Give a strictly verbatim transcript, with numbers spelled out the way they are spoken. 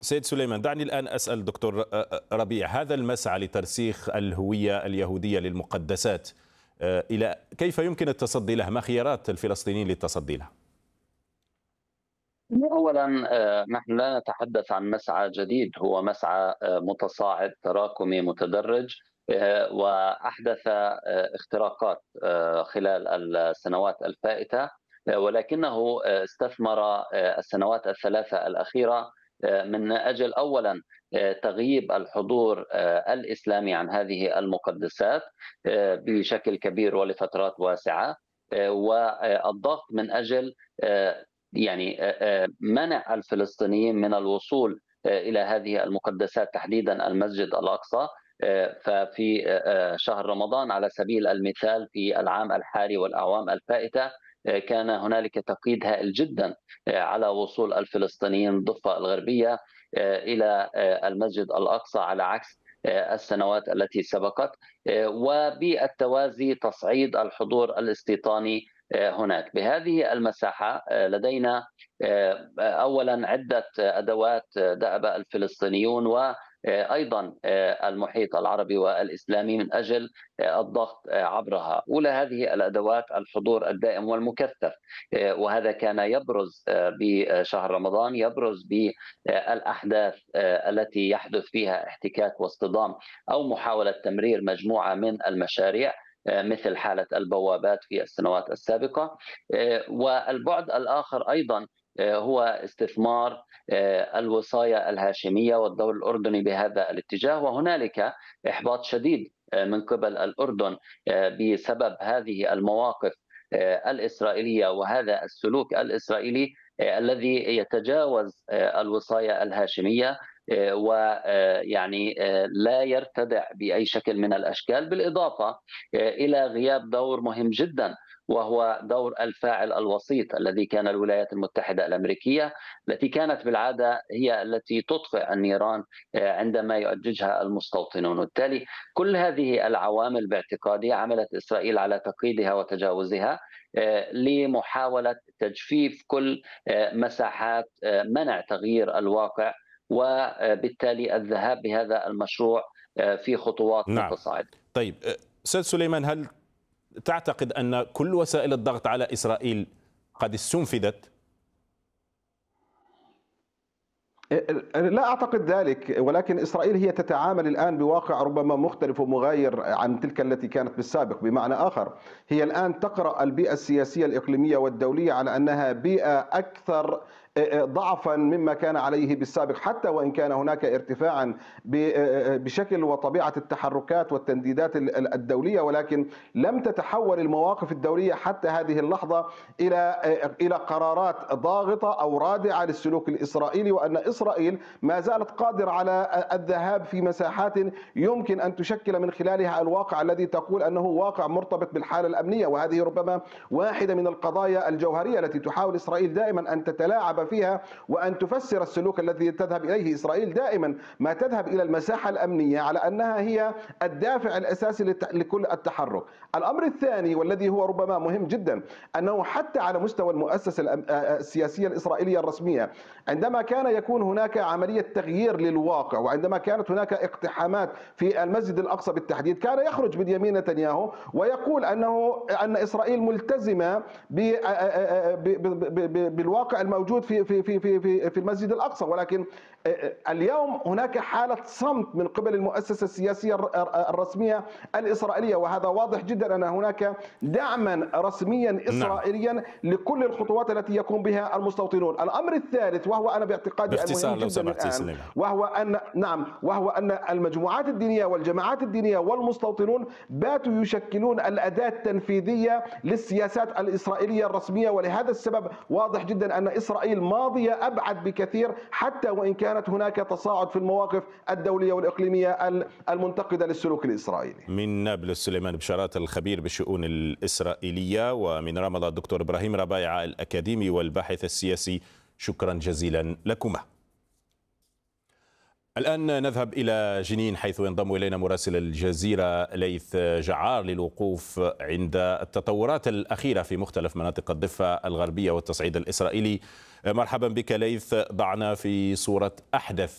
سيد سليمان، دعني الآن أسأل دكتور ربيع، هذا المسعى لترسيخ الهوية اليهودية للمقدسات إلى كيف يمكن التصدي له؟ ما خيارات الفلسطينيين للتصدي له؟ أولا نحن لا نتحدث عن مسعى جديد، هو مسعى متصاعد تراكمي متدرج، وأحدث اختراقات خلال السنوات الفائتة، ولكنه استثمر السنوات الثلاثة الأخيرة من أجل أولا تغييب الحضور الإسلامي عن هذه المقدسات بشكل كبير ولفترات واسعة، والضغط من أجل يعني منع الفلسطينيين من الوصول إلى هذه المقدسات، تحديدا المسجد الأقصى. ففي شهر رمضان على سبيل المثال في العام الحالي والأعوام الفائتة كان هنالك تقييد هائل جدا على وصول الفلسطينيين الضفة الغربية إلى المسجد الأقصى على عكس السنوات التي سبقت، وبالتوازي تصعيد الحضور الاستيطاني هناك. بهذه المساحة لدينا أولا عدة أدوات دأب الفلسطينيون وأيضا المحيط العربي والإسلامي من أجل الضغط عبرها. أولى هذه الأدوات الحضور الدائم والمكثف، وهذا كان يبرز بشهر رمضان، يبرز بالأحداث التي يحدث فيها احتكاك واصطدام أو محاولة تمرير مجموعة من المشاريع مثل حالة البوابات في السنوات السابقة. والبعد الآخر أيضا هو استثمار الوصاية الهاشمية والدور الأردني بهذا الاتجاه، وهنالك إحباط شديد من قبل الأردن بسبب هذه المواقف الإسرائيلية وهذا السلوك الإسرائيلي الذي يتجاوز الوصاية الهاشمية ويعني لا يرتدع بأي شكل من الأشكال، بالإضافة إلى غياب دور مهم جدا وهو دور الفاعل الوسيط الذي كان الولايات المتحدة الأمريكية، التي كانت بالعادة هي التي تطفئ النيران عندما يؤججها المستوطنون. وبالتالي كل هذه العوامل باعتقادي عملت إسرائيل على تقييدها وتجاوزها لمحاولة تجفيف كل مساحات منع تغيير الواقع، وبالتالي الذهاب بهذا المشروع في خطوات نعم. متصاعدة. طيب أستاذ سليمان، هل تعتقد أن كل وسائل الضغط على إسرائيل قد استنفذت؟ لا أعتقد ذلك، ولكن إسرائيل هي تتعامل الآن بواقع ربما مختلف ومغاير عن تلك التي كانت بالسابق. بمعنى آخر، هي الآن تقرأ البيئة السياسية الإقليمية والدولية على أنها بيئة أكثر ضعفا مما كان عليه بالسابق، حتى وإن كان هناك ارتفاعا بشكل وطبيعة التحركات والتنديدات الدولية، ولكن لم تتحول المواقف الدولية حتى هذه اللحظة إلى إلى قرارات ضاغطة أو رادعة للسلوك الإسرائيلي، وأن إسرائيل ما زالت قادرة على الذهاب في مساحات يمكن أن تشكل من خلالها الواقع الذي تقول أنه واقع مرتبط بالحالة الأمنية. وهذه ربما واحدة من القضايا الجوهرية التي تحاول إسرائيل دائما أن تتلاعب فيها وأن تفسر السلوك الذي تذهب إليه. إسرائيل دائما ما تذهب إلى المساحة الأمنية على أنها هي الدافع الأساسي لكل التحرك. الأمر الثاني والذي هو ربما مهم جدا، أنه حتى على مستوى المؤسسة السياسية الإسرائيلية الرسمية، عندما كان يكون هناك عملية تغيير للواقع وعندما كانت هناك اقتحامات في المسجد الأقصى بالتحديد، كان يخرج بنيامين نتنياهو ويقول أنه أن إسرائيل ملتزمة بالواقع الموجود في في في في في المسجد الأقصى. ولكن اليوم هناك حالة صمت من قبل المؤسسة السياسية الرسمية الإسرائيلية، وهذا واضح جدا أن هناك دعما رسميا إسرائيليا نعم. لكل الخطوات التي يقوم بها المستوطنون. الأمر الثالث وهو أنا باعتقادي المهم جدا الآن، وهو أن نعم وهو أن المجموعات الدينية والجماعات الدينية والمستوطنون باتوا يشكلون الأداة التنفيذية للسياسات الإسرائيلية الرسمية، ولهذا السبب واضح جدا أن إسرائيل ماضية أبعد بكثير حتى وإن كانت هناك تصاعد في المواقف الدولية والإقليمية المنتقدة للسلوك الإسرائيلي. من نابلس سليمان بشارات، الخبير بالشؤون الإسرائيلية، ومن رمضان الدكتور إبراهيم ربيع الأكاديمي والباحث السياسي، شكرا جزيلا لكما. الآن نذهب إلى جنين حيث ينضم إلينا مراسل الجزيرة ليث جعار للوقوف عند التطورات الأخيرة في مختلف مناطق الضفة الغربية والتصعيد الإسرائيلي. مرحبا بك ليث، ضعنا في صورة أحدث